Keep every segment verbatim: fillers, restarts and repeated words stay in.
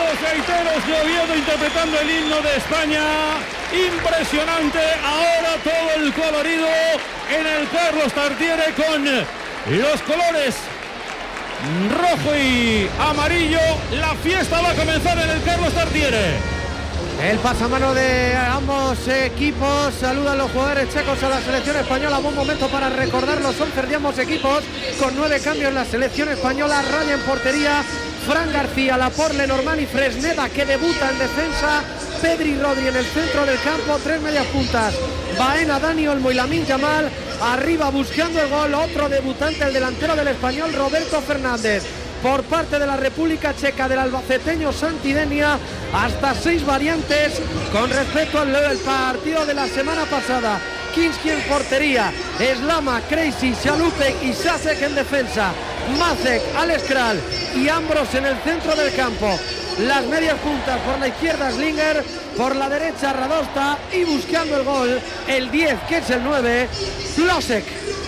Los gaiteros de Oviedo interpretando el himno de España. Impresionante. Ahora todo el colorido en el Carlos Tartiere con los colores rojo y amarillo. La fiesta va a comenzar en el Carlos Tartiere. El pasamano de ambos equipos. Saludan los jugadores checos a la selección española. Buen momento para recordar los once de ambos equipos. Con nueve cambios en la selección española. Raya en portería Fran García, Laporte, Lenormand y Fresneda, que debuta en defensa. Pedri y Rodri en el centro del campo. Tres medias puntas, Baena, Dani Olmo y Lamine Yamal. Arriba buscando el gol, otro debutante, el delantero del Español, Roberto Fernández. Por parte de la República Checa, del albaceteño Santidenia, hasta seis variantes con respecto al partido de la semana pasada. Kinski en portería, Slama, Crazy, Chalupek y Sasek en defensa, Macek, Alex Kral y Ambros en el centro del campo. Las medias puntas, por la izquierda Slinger, por la derecha Radosta y buscando el gol, el diez, que es el nueve, Losek.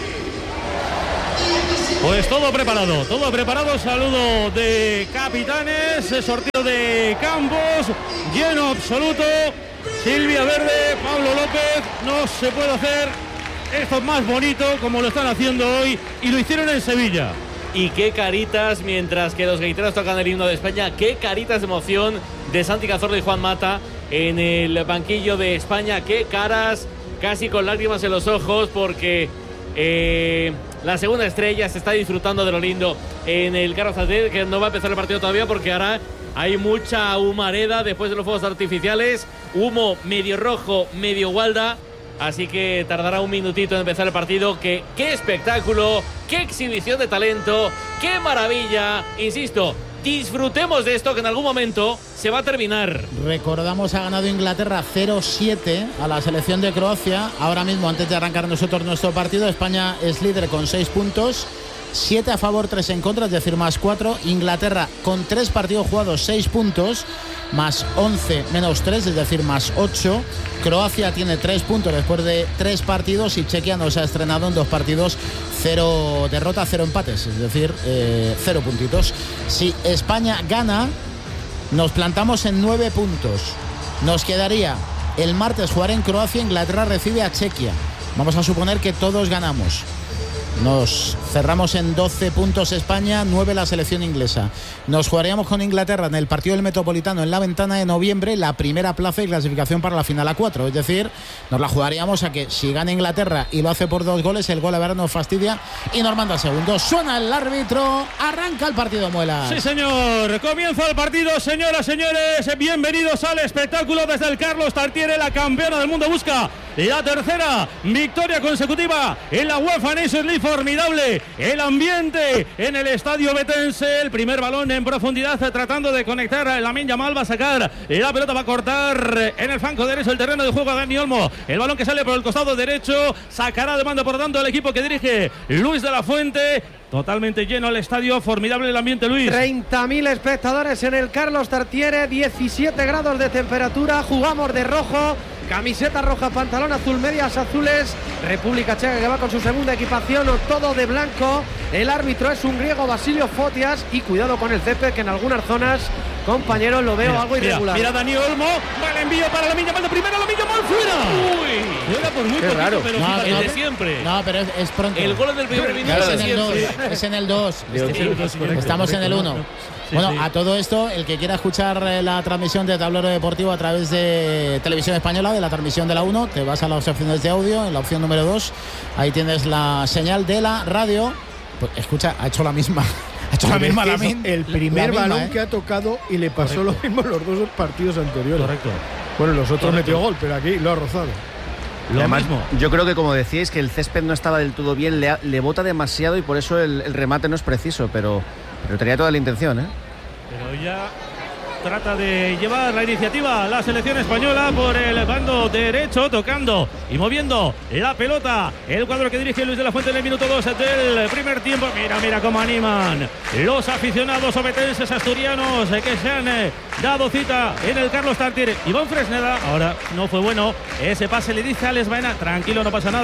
Pues todo preparado, todo preparado. Saludo de capitanes, sorteo de campos, lleno absoluto. Silvia Verde, Pablo López. No se puede hacer esto más bonito como lo están haciendo hoy, y lo hicieron en Sevilla. Y qué caritas, mientras que los gaiteros tocan el himno de España, qué caritas de emoción de Santi Cazorla y Juan Mata en el banquillo de España. Qué caras, casi con lágrimas en los ojos, porque eh, la segunda estrella se está disfrutando de lo lindo en el Carlos Tartiere, que no va a empezar el partido todavía porque ahora hay mucha humareda después de los fuegos artificiales, humo medio rojo, medio gualda. Así que tardará un minutito en empezar el partido. Que, ¡Qué espectáculo! ¡Qué exhibición de talento! ¡Qué maravilla! Insisto, disfrutemos de esto, que en algún momento se va a terminar. Recordamos, ha ganado Inglaterra cero siete a la selección de Croacia. Ahora mismo, antes de arrancar nosotros nuestro partido, España es líder con seis puntos. siete a favor, tres en contra, es decir, más cuatro. Inglaterra con tres partidos jugados, seis puntos, más once menos tres, es decir, más ocho. Croacia tiene tres puntos después de tres partidos y Chequia no se ha estrenado en dos partidos, cero derrotas, cero empates, es decir, eh, cero puntitos. Si España gana, nos plantamos en nueve puntos. Nos quedaría el martes jugar en Croacia, Inglaterra recibe a Chequia. Vamos a suponer que todos ganamos. Nos cerramos en doce puntos España, nueve la selección inglesa. Nos jugaríamos con Inglaterra en el partido del Metropolitano en la ventana de noviembre, la primera plaza y clasificación para la final a cuatro. Es decir, nos la jugaríamos a que si gana Inglaterra y lo hace por dos goles, el gol a ver nos fastidia y nos manda segundo. Suena el árbitro, arranca el partido, Muelas. Sí, señor, comienza el partido, señoras, señores. Bienvenidos al espectáculo desde el Carlos Tartiere. La campeona del mundo busca la tercera victoria consecutiva en la UEFA Nations League. Formidable el ambiente en el estadio betense. El primer balón en profundidad, tratando de conectar a Lamine Yamal. Va a sacar la pelota, va a cortar en el flanco derecho el terreno de juego a Dani Olmo. El balón que sale por el costado derecho, sacará de mando por tanto el equipo que dirige Luis de la Fuente. Totalmente lleno el estadio, formidable el ambiente, Luis. treinta mil espectadores en el Carlos Tartiere, diecisiete grados de temperatura, jugamos de rojo, camiseta roja, pantalón azul, medias azules. República Checa que va con su segunda equipación, todo de blanco. El árbitro es un griego, Basilio Fotias, y cuidado con el césped, que en algunas zonas, compañeros, lo veo mira, algo irregular. Mira, mira Dani Olmo, va el envío para Lamine Yamal de primera, Lamine Yamal fuera. Uy, fuera por muy Qué poquito, raro. pero No, fíjate, el no, de siempre. No, pero es, es pronto. El gol del primer minuto Es de en el dos, siempre. es en el dos. Sí, Estamos en el uno. Sí, bueno, sí. a todo esto, el que quiera escuchar eh, la transmisión de Tablero Deportivo a través de Televisión Española, de la transmisión de la uno, te vas a las opciones de audio, en la opción número dos, ahí tienes la señal de la radio. Pues escucha, ha hecho la misma. Ha hecho la misma Lamine. El primer La misma, balón ¿eh? que ha tocado y le pasó Correcto. lo mismo en los dos partidos anteriores. Correcto. Bueno, los otros Correcto. metió gol, pero aquí lo ha rozado. Lo Además, mismo. yo creo que, como decíais, que el césped no estaba del todo bien, le, ha- le bota demasiado y por eso el, el remate no es preciso, pero, pero tenía toda la intención, ¿eh? Pero ya trata de llevar la iniciativa la selección española por el bando derecho, tocando y moviendo la pelota. El cuadro que dirige Luis de la Fuente en el minuto dos del primer tiempo. Mira, mira cómo animan los aficionados obetenses asturianos que se han eh, dado cita en el Carlos Tartiere. Iván Fresneda, ahora no fue bueno ese pase, le dice a Alex Baena, tranquilo, no pasa nada.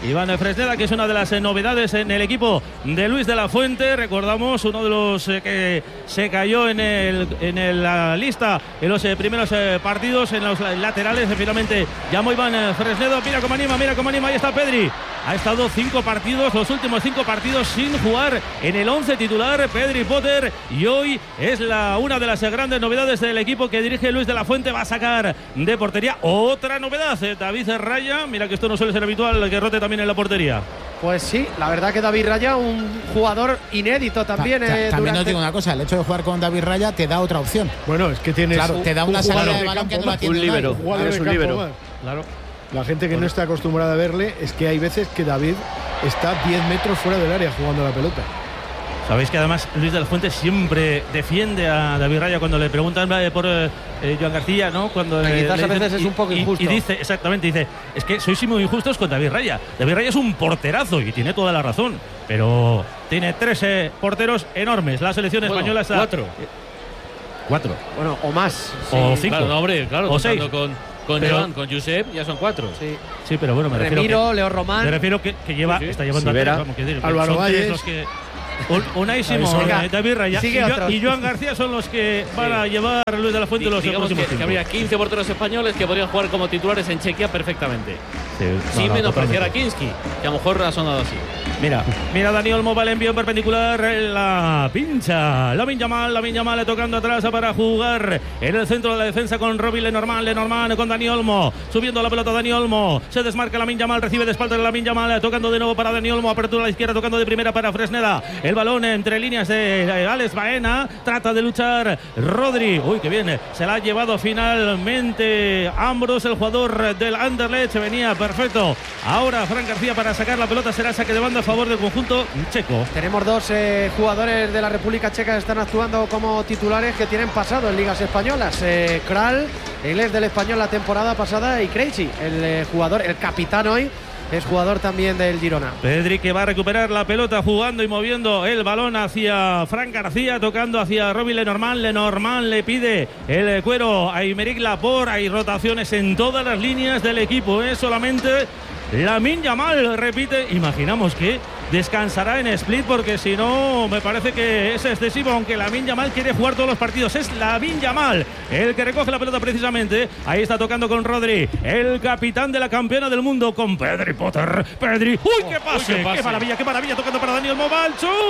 Iván Fresneda, que es una de las eh, novedades en el equipo de Luis de la Fuente. Recordamos, uno de los eh, que se cayó en, el, en el, la lista en los eh, primeros eh, partidos, en los laterales. Eh, finalmente llamó Iván eh, Fresnedo. Mira cómo anima, mira cómo anima. Ahí está Pedri. Ha estado cinco partidos, los últimos cinco partidos sin jugar en el once titular Pedri Potter, y hoy es la, una de las grandes novedades del equipo que dirige Luis de la Fuente. Va a sacar de portería otra novedad, eh, David Raya. Mira que esto no suele ser habitual, que rote también en la portería. Pues sí, la verdad que David Raya, un jugador inédito también. Ta, ta, eh, también durante... os digo una cosa, el hecho de jugar con David Raya te da otra opción. Bueno, es que tienes. Claro, te da una salida de balón que no la tiene. Un líbero. Es un líbero. Claro. La gente que no está acostumbrada a verle, es que hay veces que David está diez metros fuera del área jugando la pelota. Sabéis que además Luis de la Fuente siempre defiende a David Raya cuando le preguntan por eh, Joan García, ¿no? Cuando que le, quizás le a veces dicen, es un poco y, injusto. Y dice, exactamente, dice, es que sois muy injustos con David Raya. David Raya es un porterazo y tiene toda la razón, pero tiene tres eh, porteros enormes. La selección Bueno, española está... Cuatro. Eh, cuatro. Bueno, o más. O cinco. Claro, no, hombre, claro, O seis. con... Con Pero, Joan, con Josep, ya son cuatro. Sí. Sí, pero bueno, me refiero Remiro, que, Leo Román. me refiero que, que lleva, Sí, sí. está llevando Sivera, a tres, vamos, que decir, Álvaro son tres Valles. los que Un, Unai Simón, Venga, eh, David Raya y, sigue Jo- otros. y Joan García son los que van a llevar a Luis de la Fuente Di- los digamos que, próximos que tiempos. habría quince porteros españoles que podrían jugar como titulares en Chequia perfectamente. Sí, no, Sin no, menospreciar a totalmente. Kinski, que a lo mejor ha sonado así. Mira, mira Dani Olmo, va el envío en perpendicular, la pincha, Lamine Yamal, Lamine Yamal tocando atrás para jugar en el centro de la defensa con Robin Lenormand, Lenormand con Dani Olmo, subiendo la pelota Dani Olmo, se desmarca Lamine Yamal, recibe de espalda de Lamine Yamal, tocando de nuevo para Dani Olmo, apertura a la izquierda, tocando de primera para Fresneda, el balón entre líneas de Alex Baena, trata de luchar Rodri, uy que bien, se la ha llevado finalmente Ambrose, el jugador del Anderlecht, venía perfecto, ahora Fran García para sacar la pelota, será saque de banda a favor del conjunto checo. Tenemos dos eh, jugadores de la República Checa que están actuando como titulares que tienen pasado en ligas españolas. Eh, Kral, él es del Español la temporada pasada, y Krejci, el eh, jugador, el capitán hoy, es jugador también del Girona. Pedri que va a recuperar la pelota jugando y moviendo el balón hacia Fran García, tocando hacia Robin Lenormand. Lenormand le pide el cuero a Aymeric Laporte. Hay rotaciones en todas las líneas del equipo, ¿eh? Solamente Lamine Yamal repite. Imaginamos que descansará en Split, porque si no me parece que es excesivo, aunque Lamine Yamal quiere jugar todos los partidos. Es Lamine Yamal el que recoge la pelota precisamente. Ahí está tocando con Rodri, el capitán de la campeona del mundo, con Pedri Potter. Pedri, uy, qué pase, uy, qué pase. qué maravilla, qué maravilla, tocando para Daniel Mobal.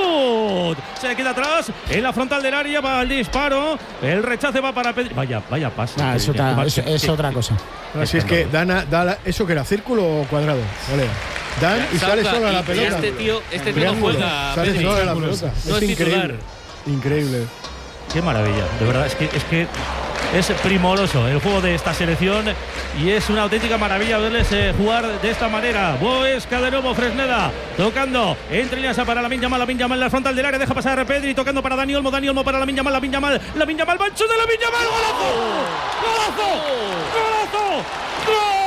Chut, se queda atrás en la frontal del área, va al disparo, el rechace va para Pedri. Vaya, vaya pase. Nah, es, otra, es, es otra cosa. Así es que dan a- da la- eso que era círculo o cuadrado. Vale. Dan y sale Salta, solo a la y- y pelota. Este tío, este tío no Triángulo. juega. Sale Pedri. solo a la pelota. No es titular. increíble. Increíble. Qué maravilla, de verdad, es que es que es primoroso el juego de esta selección y es una auténtica maravilla verles eh, jugar de esta manera. Boesca de nuevo, Fresneda tocando entre líneas para Lamine Yamal, Lamine Yamal en la frontal del área, deja pasar a Pedri, tocando para Dani Olmo, Dani Olmo para Lamine Yamal, Lamine Yamal, Lamine Yamal, mancho de Lamine Yamal, golazo, golazo, golazo, gol.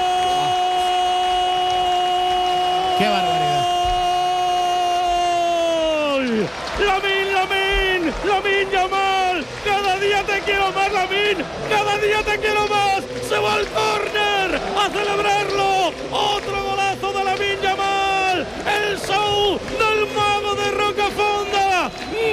Qué barbaridad. Lamine, Lamine, Lamine Yamal, cada día te quiero más, Lamine, cada día te quiero más, se va al córner a celebrarlo, otro golazo de Lamine Yamal, el show del mago de Rocafonda,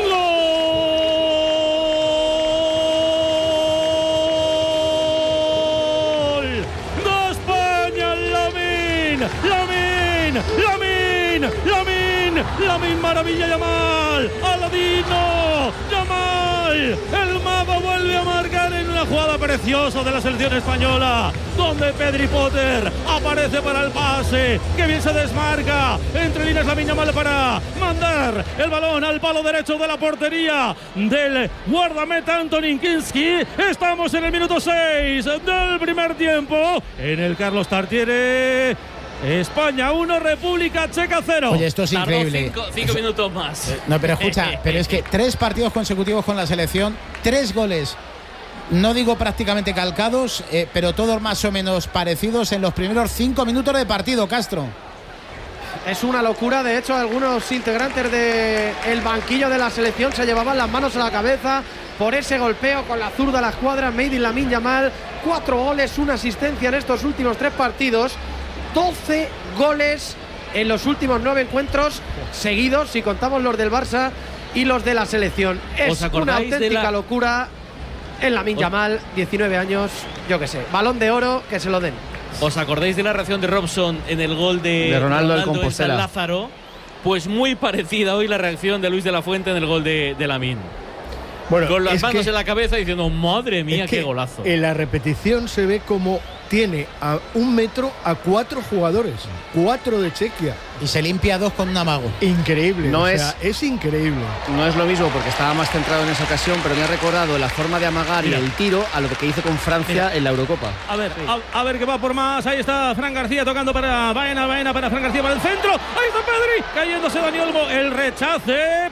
gol de España, Lamine, Lamine, Lamine, Lamine, Lamine, maravilla Yamal, Aladino, Yamal, el mago vuelve a marcar en una jugada preciosa de la selección española, donde Pedri Potter aparece para el pase, que bien se desmarca, entre líneas Lamine Yamal para mandar el balón al palo derecho de la portería del guardameta Antonin Kinski. Estamos en el minuto seis del primer tiempo, en el Carlos Tartiere. España uno, República Checa cero. Oye, esto es Tardó increíble. cinco, cinco minutos más. No, pero escucha, pero es que tres partidos consecutivos con la selección, tres goles, no digo prácticamente calcados, eh, pero todos más o menos parecidos en los primeros cinco minutos de partido, Castro. Es una locura, de hecho algunos integrantes del banquillo de la selección se llevaban las manos a la cabeza por ese golpeo con la zurda a la escuadra. Made in Lamine Yamal, cuatro goles, una asistencia en estos últimos tres partidos, doce goles en los últimos nueve encuentros seguidos, si contamos los del Barça y los de la selección. Es una auténtica la... locura en Lamine Yamal, diecinueve años, yo qué sé, balón de oro, que se lo den. ¿Os acordáis de la reacción de Robson en el gol de, de Ronaldo, Ronaldo en San Lázaro? Pues muy parecida hoy la reacción de Luis de la Fuente en el gol de, de Lamine. Bueno, con las manos en la cabeza diciendo, madre mía, qué golazo. En la repetición se ve como tiene a un metro a cuatro jugadores, cuatro de Chequia. Y se limpia dos con un amago. Increíble, no o es, sea, es increíble. No es lo mismo porque estaba más centrado en esa ocasión, pero me ha recordado la forma de amagar Mira. y el tiro a lo que hizo con Francia Mira. en la Eurocopa. A ver, sí. a, a ver qué va por más. Ahí está Fran García tocando para Baena, Baena para Fran García para el centro. Ahí está Pedri, cayéndose Dani Olmo. El rechace,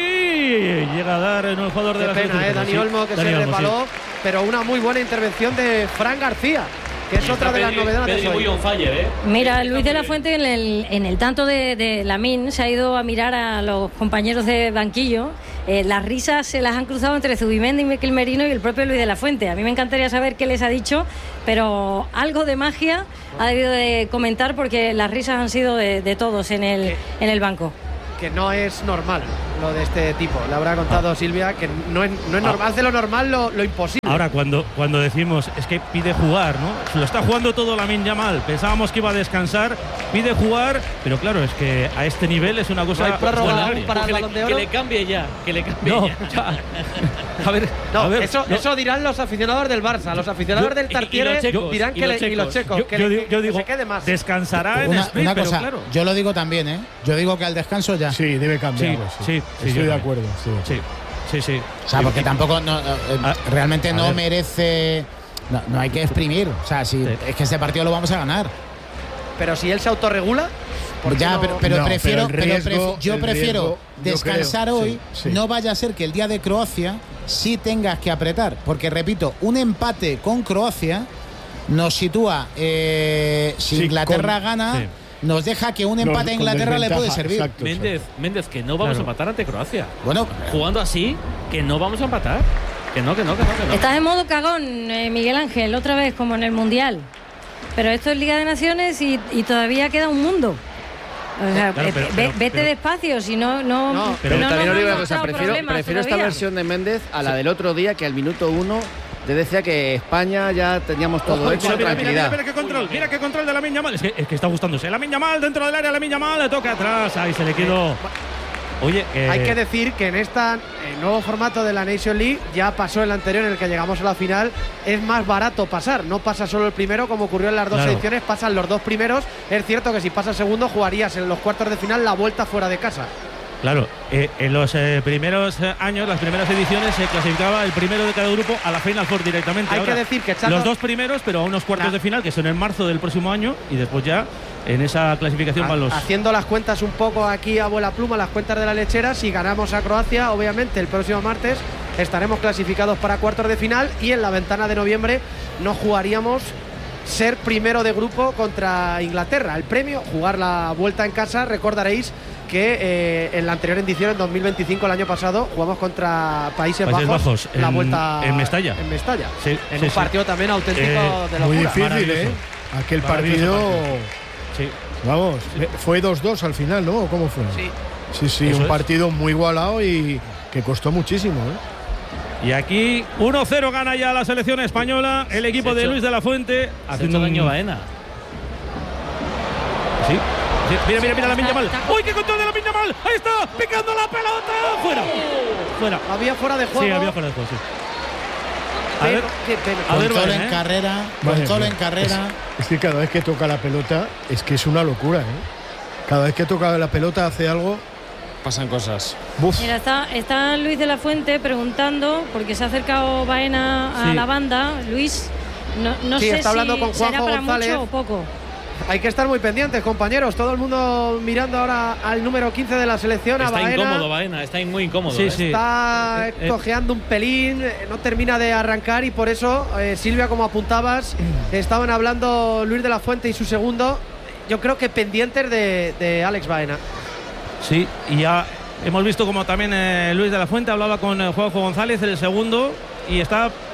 Pedri. Llega a dar el nuevo jugador de qué la pena, eh, Dani Olmo que Dani se Olmo, resbaló, sí. pero una muy buena intervención de Fran García, que es otra de las novedades hoy. Fire, ¿eh? Mira, Luis de la Fuente en el, en el tanto de, de Lamine se ha ido a mirar a los compañeros de banquillo. Eh, las risas se las han cruzado entre Zubimendi, Mikel Merino y el propio Luis de la Fuente. A mí me encantaría saber qué les ha dicho, pero algo de magia ha debido de comentar porque las risas han sido de, de todos en el, en el banco. Que no es normal lo de este tipo. Le habrá contado ah. Silvia que no es, no es normal, ah. hace lo normal lo, lo imposible. Ahora, cuando, cuando decimos es que pide jugar, ¿no? Lo está jugando todo Lamine Yamal. Pensábamos que iba a descansar, pide jugar, pero claro, es que a este nivel es una cosa. No hay prórroga aún para el que, Balón le, de Oro. que le cambie ya, que le cambie no, ya. ya. A ver, no, a ver, eso, no. eso dirán los aficionados del Barça. Los aficionados yo, del Tartiere dirán que, le, y los checos, yo, que, yo, le, digo, yo digo, que se quede más. Descansará en una, sprint, una pero cosa, claro. Yo lo digo también, ¿eh? Yo digo que al descanso ya. Sí, debe cambiar. Sí, sí, sí, sí, estoy de acuerdo. Sí, sí, sí, sí. O sea, porque tampoco no, eh, a, realmente a no ver. merece. No, no hay que exprimir. O sea, si sí. es que este partido lo vamos a ganar. Pero si él se autorregula. Ya, no? pero, pero no, prefiero, pero riesgo, pero pref yo prefiero riesgo, descansar yo hoy. sí, sí. No vaya a ser que el día de Croacia sí tengas que apretar, porque repito, un empate con Croacia nos sitúa. Eh, si sí, Inglaterra con, gana. Sí. Nos deja que un empate a Inglaterra le puede servir. Exacto, Méndez, exacto. Méndez, que no vamos claro. a empatar ante Croacia. Bueno, jugando así, que no vamos a empatar. Que no, que no, que no. Que no. Estás en modo cagón, eh, Miguel Ángel, otra vez como en el Mundial. Pero esto es Liga de Naciones y, y todavía queda un mundo. O sea, claro, pero, pero, vete pero, despacio, si no. No, no pero no, también no, os digo una cosa, prefiero, prefiero esta todavía. versión de Méndez a la sí. del otro día, que al minuto uno te decía que España ya teníamos todo oh, hecho, mira, tranquilidad. Mira, mira, mira qué control, mira qué control de Lamine Yamal. Es que, es que está gustándose. Lamine Yamal dentro del área, Lamine Yamal le toca atrás. Ahí se le quedó. Oye, eh... hay que decir que en este nuevo formato de la Nation League, ya pasó el anterior en el que llegamos a la final, es más barato pasar, no pasa solo el primero como ocurrió en las dos claro. ediciones, pasan los dos primeros. Es cierto que si pasa el segundo jugarías en los cuartos de final la vuelta fuera de casa. Claro, eh, en los eh, primeros años, las primeras ediciones, se clasificaba el primero de cada grupo a la Final Four directamente. Hay Ahora, que decir que Chato, los dos primeros, pero a unos cuartos nah. de final, que son en marzo del próximo año, y después ya en esa clasificación van los... Haciendo las cuentas un poco aquí a vuela pluma, las cuentas de la lechera, si ganamos a Croacia, obviamente el próximo martes estaremos clasificados para cuartos de final y en la ventana de noviembre no jugaríamos ser primero de grupo contra Inglaterra. El premio, jugar la vuelta en casa, recordaréis que eh, en la anterior edición, en dos mil veinticinco, el año pasado, jugamos contra Países, Países Bajos, Bajos la en, vuelta en Mestalla. En Mestalla. Sí, en sí, un sí. partido también auténtico eh, de locura. Muy difícil, ¿eh? Aquel partido, partido. Sí. Vamos, sí. fue dos dos al final, ¿no? ¿Cómo fue? Sí. Sí, sí, Eso un es. partido muy igualado y que costó muchísimo, ¿eh? Y aquí uno cero gana ya la selección española, el equipo de Luis de la Fuente. Haciendo un daño Baena. Sí. Sí, mira, mira, mira Lamine Yamal. ¡Uy, qué control de Lamine Yamal! ¡Ahí está! ¡Picando la pelota! ¡Fuera! ¡Fuera! Había fuera de juego. Sí, había fuera de juego, sí. A Pero, ver, qué pena. a ver, control vale, en ¿eh? carrera, Vale, control en es, carrera. Es que cada vez que toca la pelota, es que es una locura, ¿eh? Cada vez que toca la pelota hace algo. Pasan cosas. Buf. Mira, está, está Luis de la Fuente preguntando, porque se ha acercado Baena a sí. la banda. Luis, no, no Sí, sé está hablando si con Juanjo será para González. mucho o poco. Hay que estar muy pendientes, compañeros. Todo el mundo mirando ahora al número quince de la selección, está a Baena. incómodo Baena, está muy incómodo. Sí, ¿eh? sí. Está eh, eh. cojeando un pelín, no termina de arrancar y por eso, eh, Silvia, como apuntabas, estaban hablando Luis de la Fuente y su segundo, yo creo que pendientes de, de Alex Baena. Sí, y ya hemos visto como también eh, Luis de la Fuente hablaba con eh, Juanjo González, el segundo, y está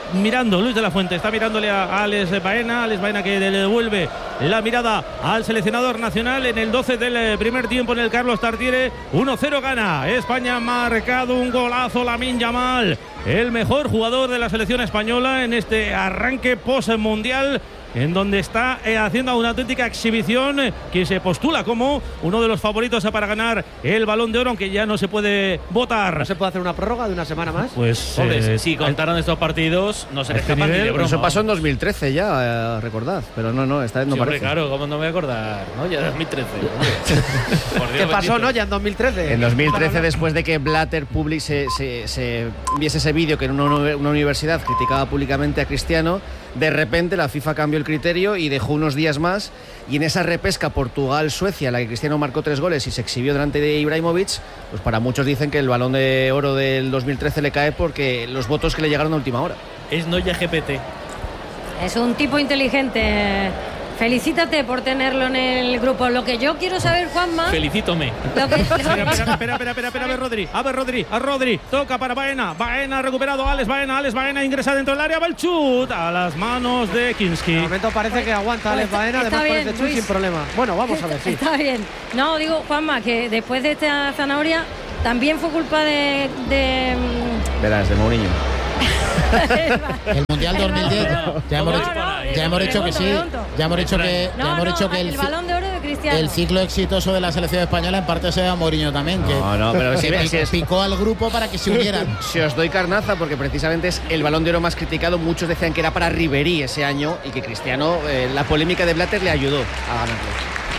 mirando, Luis de la Fuente está mirándole a Alex Baena, Alex Baena que le devuelve la mirada al seleccionador nacional en el doce del primer tiempo en el Carlos Tartiere. uno cero gana España, ha marcado un golazo Lamine Yamal, el mejor jugador de la selección española en este arranque post-mundial, en donde está eh, haciendo una auténtica exhibición, eh, que se postula como uno de los favoritos para ganar el Balón de Oro, aunque ya no se puede votar. ¿No se puede hacer una prórroga de una semana más? Pues Hombre, eh, si contaran estos partidos, no se les este escapan ni nivel, de Pero broma. eso pasó en dos mil trece ya, eh, recordad. Pero no, no, esta vez no Sí, hombre, parece. claro, ¿cómo no me voy a acordar? ¿No? Ya dos mil trece. Por Dios ¿Qué pasó, bendito. no? Ya en dos mil trece. En dos mil trece, después de que Blatter Public se, se, se viese ese vídeo que en una, una universidad criticaba públicamente a Cristiano, de repente la FIFA cambió el criterio y dejó unos días más, y en esa repesca Portugal-Suecia, la que Cristiano marcó tres goles y se exhibió delante de Ibrahimovic, pues para muchos dicen que el Balón de Oro del dos mil trece le cae porque los votos que le llegaron a última hora. Es Noya G P T. Es un tipo inteligente. Felicítate por tenerlo en el grupo. Lo que yo quiero saber, Juanma. Felicítome. Lo que, Espera, espera, espera, espera, espera, espera, a ver Rodri, a ver Rodri, a Rodri, toca para Baena, Baena ha recuperado, Alex Baena, Alex Baena ingresa dentro del área, va el chut a las manos de Kinski. De momento parece que aguanta Alex Baena, Está además bien, con este chut Luis. sin problema. Bueno, vamos a ver, sí. Está bien. No, digo, Juanma, que después de esta zanahoria también fue culpa de. de Verás, de Mourinho. El Mundial dos mil diez, ya hemos No, dicho, no, ya hemos dicho que sí, ya hemos dicho que, ya No, hemos no, dicho que el, el, Balón de Oro de Cristiano. el ciclo exitoso de la selección española en parte se da a Mourinho también, que, No, no, pero que si- pi- si es- picó al grupo para que se unieran. Si os doy carnaza, porque precisamente es el Balón de Oro más criticado, muchos decían que era para Ribery ese año y que Cristiano, eh, la polémica de Blatter le ayudó a ganarlo.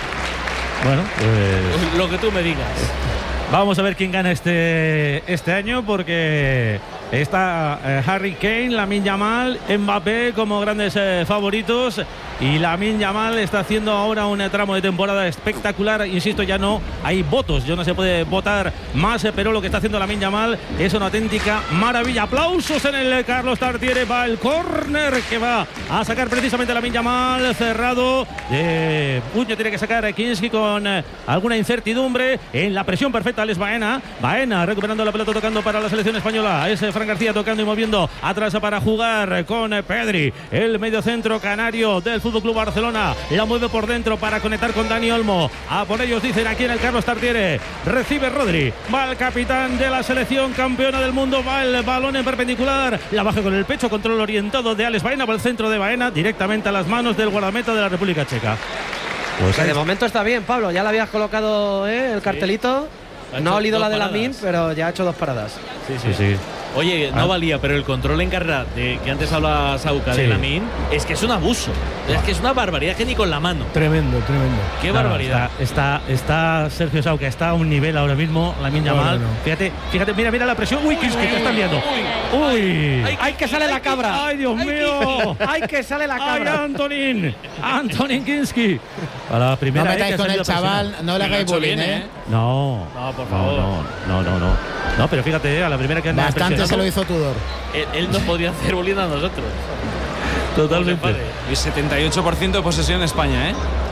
Bueno, pues Lo que tú me digas. vamos a ver quién gana este, este año, porque está eh, Harry Kane, Lamine Yamal, Mbappé como grandes eh, favoritos, y Lamine Yamal está haciendo ahora un tramo de temporada espectacular. Insisto, ya no hay votos, ya no se puede votar más, eh, pero lo que está haciendo Lamine Yamal es una auténtica maravilla. Aplausos en el Carlos Tartiere, va el córner que va a sacar precisamente Lamine Yamal, cerrado de puño, tiene que sacar Kinski con eh, alguna incertidumbre, en la presión perfecta Alex Baena, Baena recuperando la pelota, tocando para la selección española, es eh, Fran García tocando y moviendo atrás para jugar con eh, Pedri, el mediocentro canario del Fútbol Club Barcelona, la mueve por dentro para conectar con Dani Olmo, a por ellos dicen aquí en el Carlos Tartiere, recibe Rodri, va el capitán de la selección campeona del mundo, va el balón en perpendicular, la baja con el pecho, control orientado de Alex Baena, va el centro de Baena directamente a las manos del guardameta de la República Checa. Pues Que de momento está bien, Pablo. Ya le habías colocado ¿eh? el cartelito. Ha No hecho ha olido dos la de paradas. Lamine, pero ya ha hecho dos paradas. sí, sí, sí. Oye, no Ah. valía, pero el control en carrera de que antes hablaba Sauca Sí. de Lamine es que es un abuso. Es que es una barbaridad, que ni con la mano. Tremendo, tremendo. Qué Claro, barbaridad. Está, está, está Sergio Sauca, está a un nivel ahora mismo, Lamine No, Yamal. no, no. Fíjate, fíjate, mira, mira la presión. Uy, Kinski, ¿qué están viendo? Uy. Ay, ¡Ay, que sale la cabra! Ay, Dios mío. ¡Ay, que sale la Ay, cabra! Antonin. Antonin Kinski. A la No primera vez metáis que ha con el salido chaval, presionado. no le hagáis bullying, ¿eh? No. No, por No, favor. no, no, no, no. No, pero fíjate, a la primera que han Bastante presionado, se lo hizo Tudor. Él, él no podría hacer bullying a nosotros. Totalmente. No se enfade. Y setenta y ocho por ciento de posesión en España, ¿eh?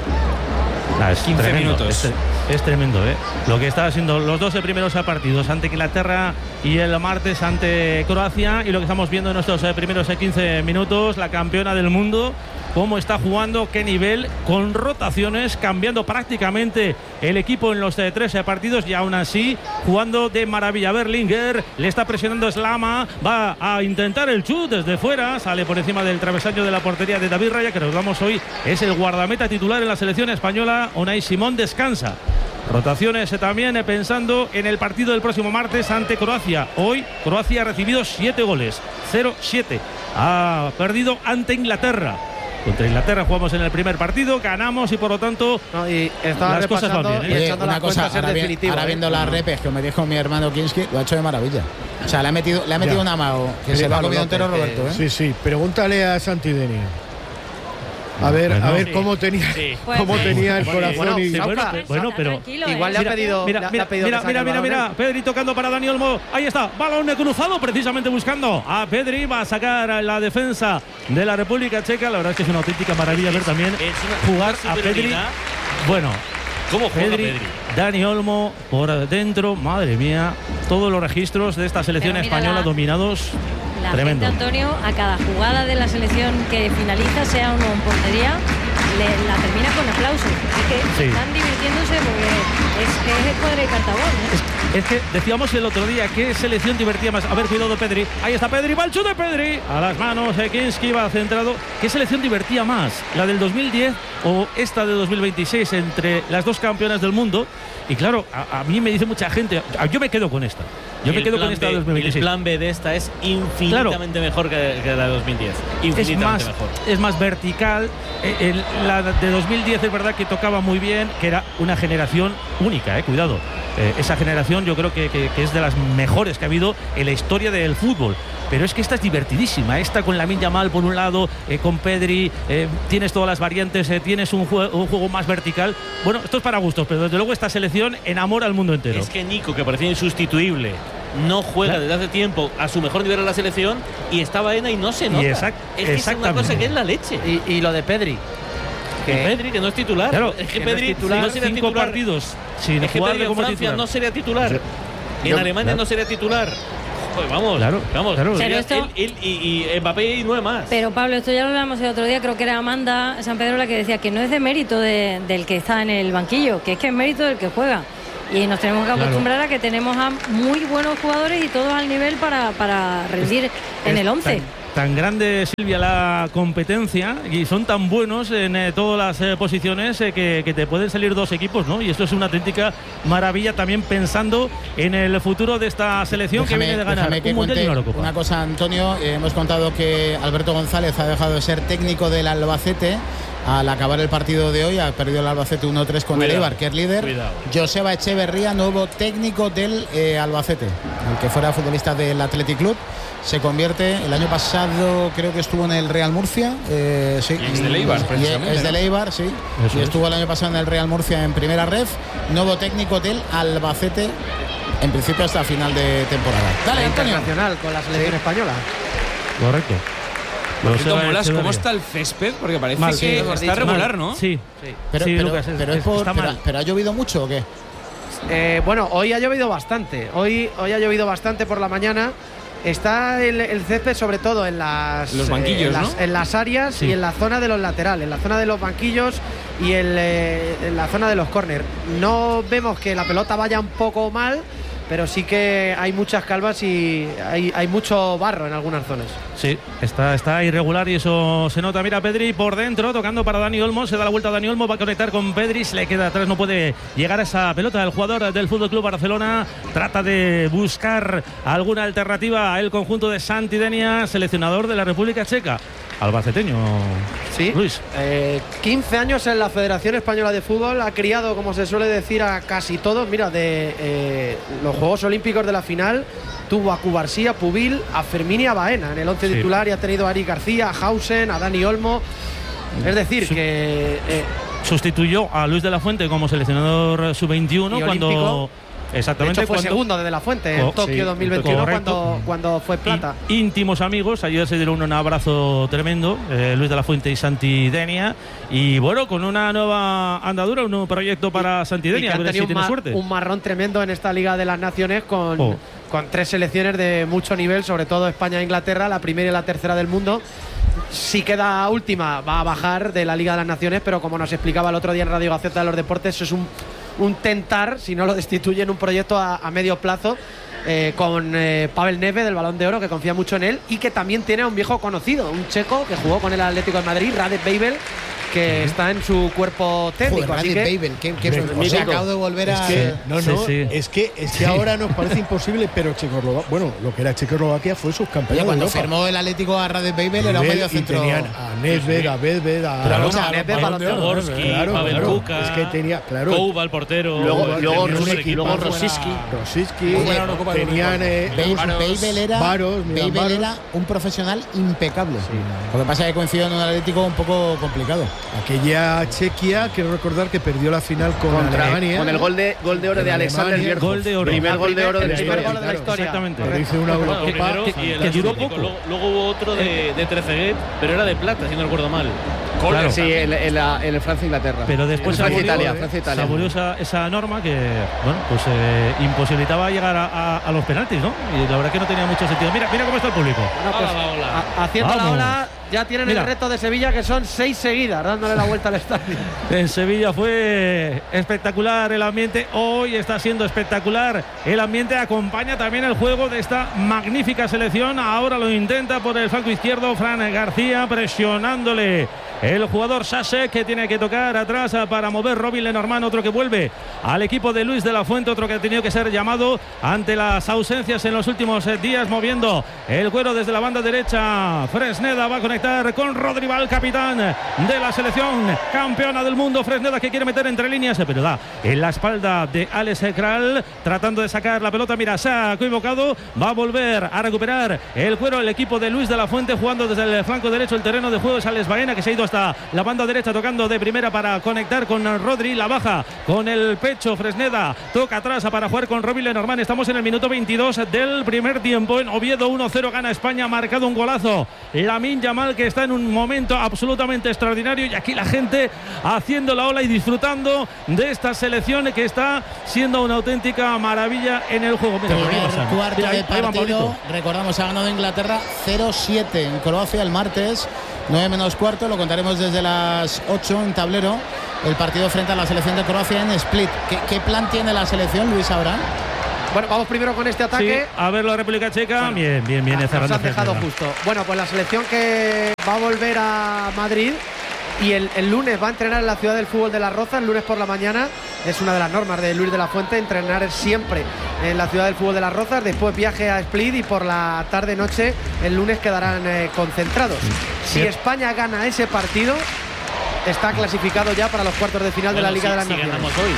Nah, es quince tremendo, minutos. Es, tre- es tremendo, ¿eh? Lo que está haciendo los doce primeros partidos ante Inglaterra y el martes ante Croacia, y lo que estamos viendo en estos eh, primeros eh, quince minutos, la campeona del mundo, cómo está jugando, qué nivel, con rotaciones, cambiando prácticamente el equipo en los eh, tres eh, partidos, y aún así jugando de maravilla. Berlinger le está presionando Slama, va a intentar el chut desde fuera, sale por encima del travesaño de la portería de David Raya, que nos vamos hoy, es el guardameta titular en la selección española. Unai Simón descansa. Rotaciones eh, también eh, pensando en el partido del próximo martes ante Croacia. Hoy Croacia ha recibido siete goles, cero siete. Ha perdido ante Inglaterra. Contra Inglaterra jugamos en el primer partido, ganamos, y por lo tanto No, y estaba las cosas van repasando bien, y ¿eh? Oye, echando una las cosa, cuentas en ahora, vi- definitivo. ahora ¿eh? viendo las repes que me dijo mi hermano Kinski, lo ha hecho de maravilla. O sea, le ha metido, le ha metido Ya. un amago que Sí, se lo ha Pablo comido entero López, Roberto, ¿eh? Sí, sí. Pregúntale a Santi Deni. A ver, Bueno, a ver sí. cómo tenía, Sí. cómo Pues, tenía el bueno, corazón bueno, y sí, bueno, Sauca, pe- bueno, pero Tranquilo, Igual ¿eh? le ha Mira, pedido. Mira, le ha- le mira, ha pedido mira, que saque mira, el mira, balón mira, Pedri tocando para Dani Olmo. Ahí está, balón cruzado, precisamente buscando a Pedri. Va a sacar a la defensa de la República Checa. La verdad es que es una auténtica maravilla ver también Es una jugar a Pedri. superioridad. Bueno, ¿Cómo juega Pedri, Pedri? Dani Olmo por dentro, madre mía, todos los registros de esta selección española la, dominados. La tremendo. gente, Antonio, a cada jugada de la selección que finaliza, sea uno en portería, le, la termina con aplausos. Es que sí. Están divirtiéndose porque es, es el cuadro de Cartabón, ¿eh? Es, es que decíamos el otro día, ¿qué selección divertía más? A ver, cuidado Pedri, ahí está Pedri, va el chute de Pedri, a las manos, Kinski va centrado. ¿Qué selección divertía más? ¿La del dos mil diez o esta de dos mil veintiséis entre las dos campeonas del mundo? Y claro, a, a mí me dice mucha gente, yo me quedo con esta. Yo me quedo con esta de dos mil veintiséis. El plan B de esta es infinitamente claro. mejor que, que la de dos mil diez. Infinitamente es más, mejor. Es más vertical. El, la de dos mil diez es verdad que tocaba muy bien, que era una generación única, eh, cuidado. Eh, esa generación yo creo que, que, que es de las mejores que ha habido en la historia del fútbol. Pero es que esta es divertidísima. Esta con Lamine Yamal por un lado, eh, con Pedri, eh, tienes todas las variantes, eh, tienes un, jue un juego más vertical. Bueno, esto es para gustos, pero desde luego esta selección enamora al mundo entero. Es que Nico, que parecía insustituible, no juega ¿La? desde hace tiempo a su mejor nivel en la selección y está Baena y no se nota. Exact es que es una cosa que es la leche. Y, y lo de Pedri. Que Pedri, que no es titular. Claro, es que, que Pedri no es titular, no sería cinco titular. partidos sin es que jugar Pedri como en Francia titular. no sería titular. Sí. En Yo, Alemania claro. no sería titular. Pues vamos, claro, vamos. Claro. Sería esto, él, él y, y Mbappé y nueve más. Pero Pablo, esto ya lo hablamos el otro día, creo que era Amanda San Pedro la que decía que no es de mérito de, del que está en el banquillo, que es que es mérito del que juega. Y nos tenemos que acostumbrar claro. a que tenemos a muy buenos jugadores y todos al nivel para, para rendir es, en el once. Tan grande, Silvia, la competencia y son tan buenos en eh, todas las eh, posiciones eh, que, que te pueden salir dos equipos, ¿no? Y esto es una auténtica maravilla también pensando en el futuro de esta selección déjame, que viene de ganar que un mundial y una Eurocopa. Una cosa, Antonio, eh, hemos contado que Alberto González ha dejado de ser técnico del Albacete. Al acabar el partido de hoy ha perdido el Albacete uno tres con cuidado, el Eibar, que es líder. Cuidado. Joseba Echeverría, nuevo técnico del eh, Albacete, el que fuera futbolista del Athletic Club, se convierte, el año pasado creo que estuvo en el Real Murcia, eh, sí, y es del Eibar, precisamente, es del Eibar, sí, Eso y es. estuvo el año pasado en el Real Murcia en primera ref, nuevo técnico del Albacete, en principio hasta final de temporada. Dale, internacional con la selección sí. española. Correcto. Cierto, Molas, ¿cómo está el césped? Porque parece mal, que sí, está regular, mal. ¿no? Sí, sí. Pero, sí, pero, Lucas, es, pero, es por, está pero, mal. pero ¿ha llovido mucho o qué? Eh, bueno, hoy ha llovido bastante. Hoy, hoy ha llovido bastante por la mañana. Está el, el césped sobre todo en las, los banquillos, eh, en, las ¿no? en las áreas sí. y en la zona de los laterales, en la zona de los banquillos y el, eh, en la zona de los córner. No vemos que la pelota vaya un poco mal, pero sí que hay muchas calvas y hay, hay mucho barro en algunas zonas. Sí, está, está irregular y eso se nota. Mira, Pedri por dentro, tocando para Dani Olmo, se da la vuelta a Dani Olmo, va a conectar con Pedri, se le queda atrás, no puede llegar a esa pelota. El jugador del Fútbol Club Barcelona trata de buscar alguna alternativa al conjunto de Santidenia, seleccionador de la República Checa. Albaceteño, sí, Luis. Eh, quince años en la Federación Española de Fútbol, ha criado, como se suele decir, a casi todos. Mira, de eh, los Juegos Olímpicos de la final, tuvo a Cubarsí, a Pubil, a Fermín y a Baena en el once sí. titular, y ha tenido a Ari García, a Hausen, a Dani Olmo. Es decir, Su que. Eh, sustituyó a Luis de la Fuente como seleccionador sub veintiuno cuando. Olímpico. Exactamente. De hecho, fue cuando, segundo de De la Fuente en oh, Tokio sí, dos mil veintiuno cuando, cuando fue plata. Y, íntimos amigos, ayer se dieron un abrazo tremendo, eh, Luis de la Fuente y Santidenia. Y bueno, con una nueva andadura, un nuevo proyecto para y, Santidenia. Y a ver si un, tiene ma suerte. un marrón tremendo en esta Liga de las Naciones con, oh. con tres selecciones de mucho nivel, sobre todo España e Inglaterra, la primera y la tercera del mundo. Si queda última, va a bajar de la Liga de las Naciones, pero como nos explicaba el otro día en Radio Gaceta de los Deportes, eso es un. un tentar, si no lo destituyen, un proyecto a, a medio plazo eh, con eh, Pavel Nedved del Balón de Oro, que confía mucho en él y que también tiene a un viejo conocido, un checo que jugó con el Atlético de Madrid, Radek Babel, que uh-huh. está en su cuerpo técnico. Joder, así que, Babel, que, que o sea, acabo de volver es a... Que, no, no, sí, sí. es que, es que sí. ahora nos parece imposible, pero Checoslovaquia, bueno, lo que era Checoslovaquia fue subcampeón. Oye, cuando firmó el Atlético a Radek Babel era un medio centro. Tenían a Nedved, a Bedved, a claro, a Nedved, Balón de Oro, Pavel Kuka, es que tenía, claro. Kouba, el portero. Luego, luego, luego Rosicky. Rosicky. Tenían Babel era, Babel era un profesional impecable. Lo que pasa es que coincidió en un Atlético un poco complicado. Aquella Chequia, quiero recordar que perdió la final con Contra, Alemania. Con el gol de, gol de oro de Alexander Bierhoff. Gol de oro. Primer gol de oro de la historia. historia. De la historia. Exactamente. Hizo una Eurocopa que, que, que duró poco. Luego, luego hubo otro de, de Trezeguet, pero era de plata, si no recuerdo mal. Claro. Sí, en, en, la, en el Francia-Inglaterra. Pero después Francia, abolió, Italia, Francia, Italia. se abolió esa, esa norma que, bueno, pues eh, imposibilitaba llegar a, a, a los penaltis, ¿no? Y la verdad que no tenía mucho sentido. Mira, mira cómo está el público. Bueno, pues, Hola, hola. a- haciendo Vamos. la ola, ya tienen Mira. el reto de Sevilla, que son seis seguidas, dándole la vuelta al estadio. En Sevilla fue espectacular el ambiente, hoy está siendo espectacular el ambiente, acompaña también el juego de esta magnífica selección. Ahora lo intenta por el flanco izquierdo Fran García, presionándole el jugador Sasek, que tiene que tocar atrás para mover Robin Lenormand, otro que vuelve al equipo de Luis de la Fuente, otro que ha tenido que ser llamado ante las ausencias en los últimos días, moviendo el cuero desde la banda derecha. Fresneda va a conectar con Rodri Val, capitán de la selección campeona del mundo. Fresneda, que quiere meter entre líneas, pero da en la espalda de Alex Kral, tratando de sacar la pelota. Mira, se ha equivocado, va a volver a recuperar el cuero el equipo de Luis de la Fuente, jugando desde el flanco derecho el terreno de juego. Es Alex Baena, que se ha ido hasta la banda derecha, tocando de primera para conectar con Rodri. La baja con el pecho Fresneda, toca atrás para jugar con Robin Lenormand. Estamos en el minuto veintidós del primer tiempo. En Oviedo uno cero gana España, ha marcado un golazo Lamine Yamal, que está en un momento absolutamente extraordinario, y aquí la gente haciendo la ola y disfrutando de esta selección que está siendo una auténtica maravilla en el juego. Mira, por ahí Primer pasan. cuarto Mira, ahí- de ahí van, partido, Pablito. recordamos, ha ganado Inglaterra cero siete en Croacia el martes, nueve menos cuarto, lo contaremos desde las ocho en tablero, el partido frente a la selección de Croacia en Split. ¿Qué, qué plan tiene la selección, Luis Abraham? Bueno, vamos primero con este Sí, ataque. a ver la República Checa. Bueno, bien, bien, bien. Nos cerrando han dejado Fresneda. justo. Bueno, pues la selección que va a volver a Madrid y el, el lunes va a entrenar en la ciudad del fútbol de Las Rozas, el lunes por la mañana. Es una de las normas de Luis de la Fuente, entrenar siempre en la ciudad del fútbol de Las Rozas, después viaje a Split y por la tarde-noche el lunes quedarán eh, concentrados. Si Bien. España gana ese partido, está clasificado ya para los cuartos de final Bueno, de la Liga si, de las si Naciones. ganamos hoy.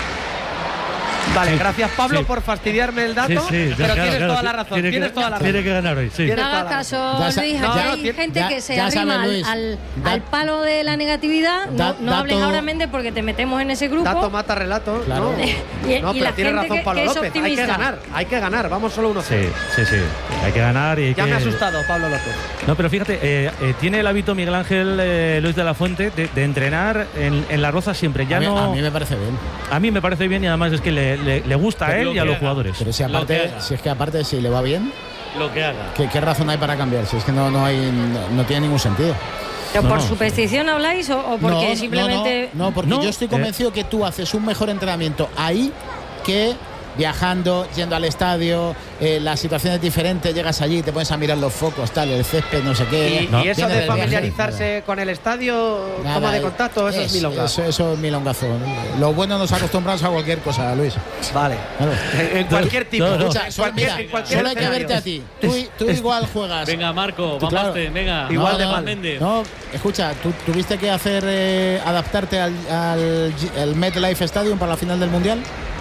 Vale, Sí, gracias Pablo sí. por fastidiarme el dato, Sí, sí, ya, pero claro, tienes claro, toda la sí, razón, tiene tienes que, toda la razón. Tiene que ganar hoy, sí. Tienes No toda hagas la caso, Ya sa- Luis. ya- Aquí no, hay tiene- gente ya- que se ya arrima sabe, al, Luis. al, Da- al palo de la negatividad. Da- no no hables dato- ahora, Méndez, porque te metemos en ese grupo. Dato mata relato, Claro. ¿no? Y- no, y pero la tiene gente razón que- Pablo que es López. Hay que optimista. ganar, hay que ganar. Vamos solo uno cero. Sí, sí, sí. Hay que ganar y hay Ya que... me ha asustado Pablo López. No, pero fíjate, eh, eh, tiene el hábito Miguel Ángel eh, Luis de la Fuente de, de entrenar en, en La Roza siempre. Ya a, mí, no, a mí me parece bien. a mí me parece bien, y además es que le, le- le gusta a Pero él lo y a que los haga. jugadores. Pero si Lo que aparte, haga. si es que aparte si le va bien, Lo que haga. ¿qué, qué razón hay para cambiar? Si es que no, no hay, no, no tiene ningún sentido. ¿Pero No, por no, superstición habláis o, o porque no, simplemente.? No, no, no, porque No, yo estoy eh. convencido que tú haces un mejor entrenamiento ahí que viajando, yendo al estadio, eh, la situación es diferente, llegas allí, te pones a mirar los focos, tal, el césped, no sé qué. Y, No. y eso Viene de del viaje, familiarizarse con el estadio, nada. toma de Nada, contacto, eso es, milonga. Eso, eso es milongazo. Lo bueno nos acostumbramos a cualquier cosa, Luis. Vale. Claro. En cualquier tipo. No, no. en Escucha, solo, cualquier- mira, en cualquier solo hay que escenario. verte a ti. Tú, tú igual juegas. Venga, Marco, Tú, vamos, claro. venga. Igual No, de no, mal. Méndez. No, escucha, tú tuviste que hacer eh, adaptarte al, al, al MetLife Stadium para la final del Mundial.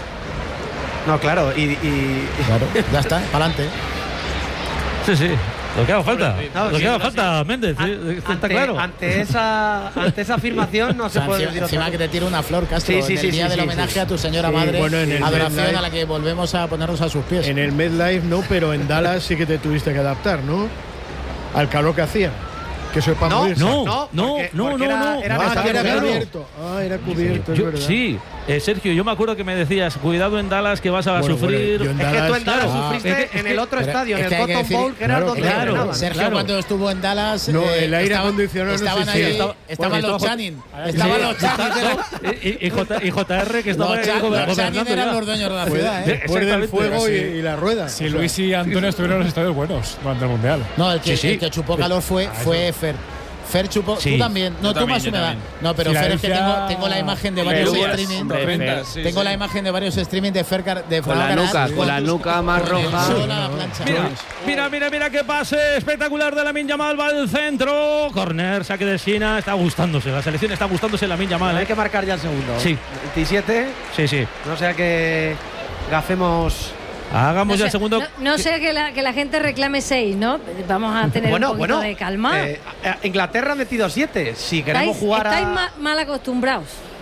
No, claro, y, y- Claro, ya está, para adelante. Sí, sí. Lo que haga falta. No, lo sí, que haga no, falta, Méndez. sí, An- está ante, claro. ante esa ante esa afirmación no O se sea, puede encima, decir encima otra que cosa. te tira una flor, Castro, Sí, sí, en sí, el día sí, del sí, homenaje sí. a tu señora Sí, madre, bueno, en el adoración MetLife- a la que volvemos a ponernos a sus pies. En el MetLife no, pero en Dallas sí que te tuviste que adaptar, ¿no? Al calor que hacía. Que eso es para No, morirse. No, no, no, porque- no, porque no, era- no. era Ah, Nada, que era claro. cubierto. Ah, era cubierto, Yo- es verdad. sí, eh, Sergio, yo me acuerdo que me decías, cuidado en Dallas que vas a Bueno, sufrir. bueno, yo en Es que tú en Dallas claro. sufriste Es que- es en que- el otro pero estadio, en es el que hay que Cotton decir- Bowl, que era claro, donde claro, entrenaban. Sergio, claro. cuando estuvo en Dallas, No, eh, el aire estaban- acondicionado no estaban existía. ahí, Estaba- estaban bueno, los estaba- Channing, Sí, estaban los está- Channing, no, y, y- y J- y J R que estaba los ahí Chan- go- los Channing gobernando eran ya. los dueños de la Fue- ciudad, ¿eh? Después del Exactamente. fuego y, Sí. y la rueda. Si O sea, Luis y Antonio estuvieron en los estadios buenos durante el Mundial. No, el que, Sí, sí. el que chupó calor fue, fue Fer. Fer chupó, Sí. tú también, no, Yo tú también, más yo humedad. también. No, pero Fer es que Filadelfia- tengo, tengo la imagen de varios Hombre, streaming. hombre, treinta, Fer. sí, tengo sí. la imagen de varios streaming de Fer Car- de Con la Fran nuca, Carrasco, con la nuca más con el roja. sol a la plancha. Mira, mira, mira, mira qué pase espectacular de Lamine Yamal, va al centro, corner, saque de esquina, está gustándose, la selección está gustándose Lamine Yamal, Hay ¿eh? que marcar ya el segundo. Sí. veintisiete, Sí, sí. no sea que gafemos. Hagamos No ya sé, el segundo. no, no sé que la, que la gente reclame seis, ¿no? Vamos a tener Bueno, un poquito bueno. de calma. eh, eh, Inglaterra ha metido siete. Si queremos estáis jugar estáis a. ma- mal acostumbrados.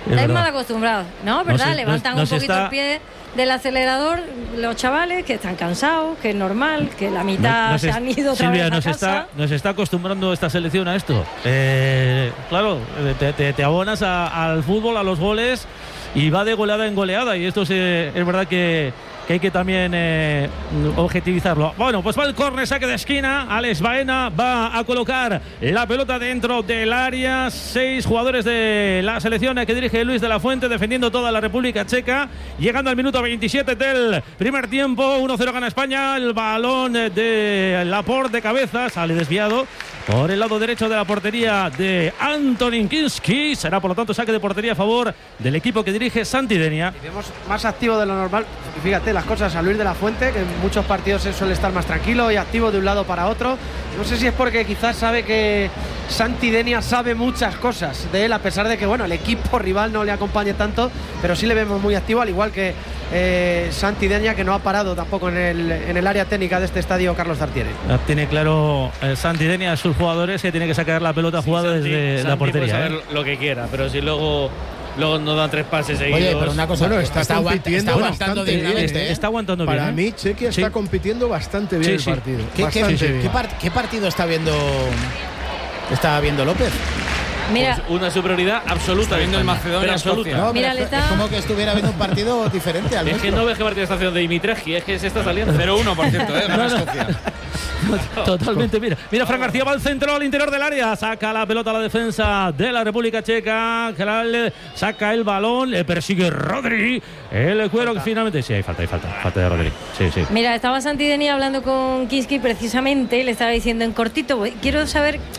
Estáis mal acostumbrados. No, ¿verdad? Nos, Levantan nos, un poquito está... el pie del acelerador los chavales que están cansados, que es normal, que la mitad nos, nos se es, han ido otra Silvia, vez a nos casa. está, nos está acostumbrando esta selección a esto. Eh, claro, te, te, te abonas a, al fútbol, a los goles y va de goleada en goleada y esto es, eh, es verdad que que hay que también eh, objetivizarlo. Bueno, pues va el córner, saque de esquina. Alex Baena va a colocar la pelota dentro del área. Seis jugadores de la selección que dirige Luis de la Fuente, defendiendo toda la República Checa. Llegando al minuto veintisiete del primer tiempo. uno cero gana España. El balón de Laporte de cabeza. Sale desviado por el lado derecho de la portería de Antonin Kinski. Será por lo tanto saque de portería a favor del equipo que dirige Santi Denia. Y vemos más activo de lo normal. Fíjate las cosas a Luis de la Fuente, que en muchos partidos él suele estar más tranquilo y activo de un lado para otro. No sé si es porque quizás sabe que Santi Denia sabe muchas cosas de él, a pesar de que bueno, el equipo rival no le acompañe tanto, pero sí le vemos muy activo, al igual que eh, Santi Denia, que no ha parado tampoco en el, en el área técnica de este estadio Carlos Tartiere. Tiene claro eh, Santi Denia a sus jugadores que tiene que sacar la pelota jugada sí, desde Santi, la portería. Puede saber ¿eh? lo que quiera, pero si luego Luego no dan tres pases seguidos. Oye, pero una cosa, bueno, está, está, compitiendo está aguantando bien, bien. ¿eh? Está aguantando Para bien. Para mí, Chequia sí. está compitiendo bastante bien sí, el sí. partido. ¿Qué, bastante qué, bien. ¿qué, part, ¿Qué partido está viendo, está viendo López? Mira, pues una superioridad absoluta viendo el Macedonia absoluta. No, Mira, es, está... es como que estuviera viendo un partido diferente al Es nuestro. que no ves qué partido está haciendo de Dimitrescu, es que se está saliendo. cero uno, por cierto, ¿eh? Gana Escocia. Totalmente, mira. Mira, Fran García va al centro, al interior del área. Saca la pelota a la defensa de la República Checa. Kral saca el balón, le persigue Rodri. El cuero que finalmente. Sí, hay falta, hay falta. Falta de Rodri. Sí, sí. Mira, estaba Santi Denia hablando con Kinski precisamente. Le estaba diciendo en cortito. Quiero saber